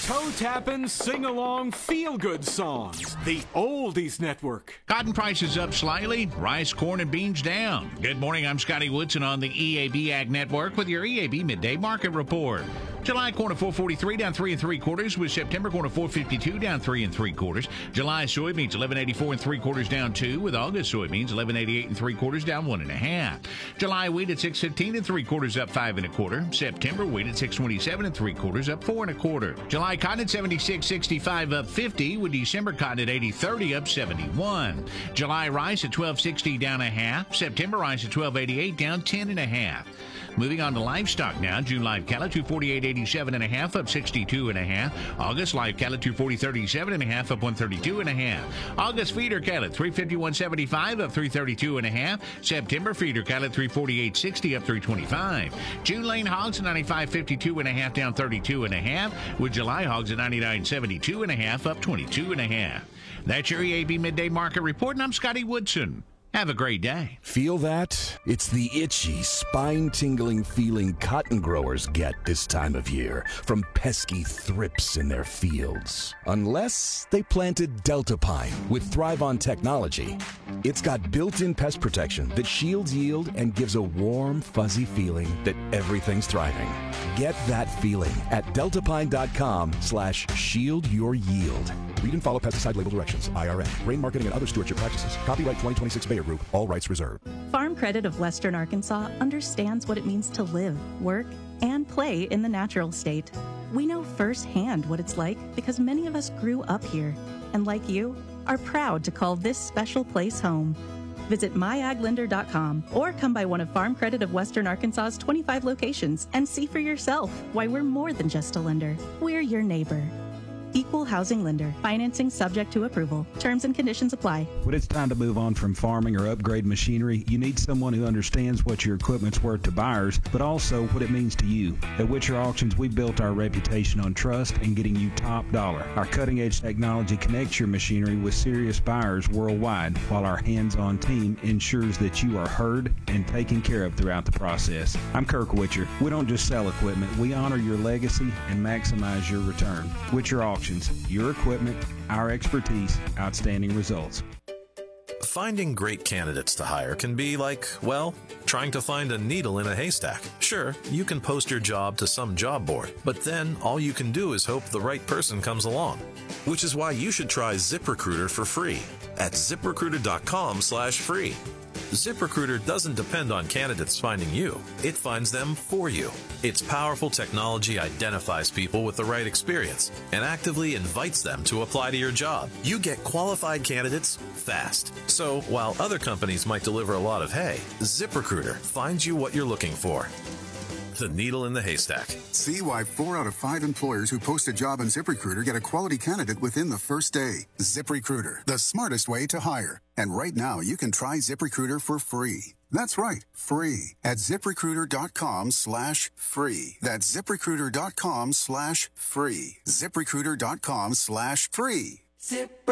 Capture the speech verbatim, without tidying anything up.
Toe-tapping, sing-along, feel-good songs. The Oldies Network. Cotton prices up slightly. Rice, corn, and beans down. Good morning. I'm Scotty Woodson on the E A B Ag Network with your E A B Midday Market Report. July corn at four forty-three, down three and three quarters, with September corn at four fifty-two, down three and three quarters. July soybeans eleven eighty-four and three quarters, down two, with August soybeans eleven eighty-eight and three quarters, down one and a half. July wheat at six fifteen and three quarters, up five and a quarter. September wheat at six twenty-seven and three quarters, up four and a quarter. July cotton at seventy-six sixty-five, up fifty, with December cotton at eighty thirty, up seventy-one. July rice at twelve sixty, down a half. September rice at twelve eighty-eight, down ten and a half. Moving on to livestock now. June live cattle two forty-eight eighty-seven and a half, up sixty-two and a half. August live cattle two forty thirty-seven and a half, up one thirty-two and a half. August feeder cattle three fifty-one seventy-five, up three thirty-two and a half. September feeder cattle three forty-eight sixty, up three twenty-five. June lane hogs at ninety-five fifty-two and a half, down thirty-two and a half. With July hogs at ninety-nine seventy-two and a half, up twenty-two and a half. That's your E A B Midday Market Report, and I'm Scotty Woodson. Have a great day. Feel that? It's the itchy, spine-tingling feeling cotton growers get this time of year from pesky thrips in their fields. Unless they planted Delta Pine with Thrive-On technology. It's got built-in pest protection that shields yield and gives a warm, fuzzy feeling that everything's thriving. Get that feeling at deltapine.com slash shield your yield. Read and follow pesticide label directions. I R N. Grain marketing and other stewardship practices. Copyright twenty twenty-six Bayer Group. All rights reserved. Farm Credit of Western Arkansas understands what it means to live, work, and play in the natural state. We know firsthand what it's like because many of us grew up here, and like you, are proud to call this special place home. Visit my ag lender dot com or come by one of Farm Credit of Western Arkansas's twenty-five locations and see for yourself why we're more than just a lender. We're your neighbor. Equal housing lender. Financing subject to approval. Terms and conditions apply. When it's time to move on from farming or upgrade machinery, you need someone who understands what your equipment's worth to buyers, but also what it means to you. At Witcher Auctions, we built our reputation on trust and getting you top dollar. Our cutting-edge technology connects your machinery with serious buyers worldwide, while our hands-on team ensures that you are heard and taken care of throughout the process. I'm Kirk Witcher. We don't just sell equipment. We honor your legacy and maximize your return. Witcher Auctions. Your equipment, our expertise, outstanding results. Finding great candidates to hire can be like, well, trying to find a needle in a haystack. Sure, you can post your job to some job board, but then all you can do is hope the right person comes along. Which is why you should try ZipRecruiter for free at ziprecruiter.com slash free. ZipRecruiter doesn't depend on candidates finding you. It finds them for you. Its powerful technology identifies people with the right experience and actively invites them to apply to your job. You get qualified candidates fast. So while other companies might deliver a lot of hay, ZipRecruiter finds you what you're looking for. The needle in the haystack. See why four out of five employers who post a job on ZipRecruiter get a quality candidate within the first day. ZipRecruiter, the smartest way to hire. And right now, you can try ZipRecruiter for free. That's right, free at ziprecruiter.com slash free. That's ziprecruiter.com slash free. ziprecruiter.com slash free. Zip